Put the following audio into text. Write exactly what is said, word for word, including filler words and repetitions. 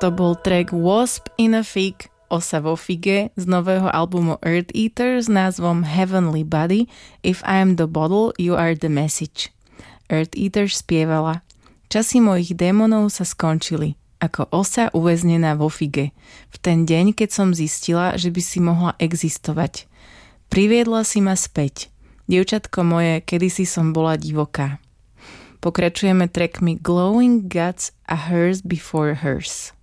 To bol track Wasp in a Fig, osa vo fige, z nového albumu Earth Eater s názvom Heavenly Body, If I am the bottle, you are the message. Earth Eater spievala: Časy mojich démonov sa skončili, ako osa uväznená vo fige. V ten deň, keď som zistila, že by si mohla existovať. Priviedla si ma späť. Dievčatko moje, kedysi som bola divoká. Pokračujeme trackmi Glowing Guts a Hers Before Hers.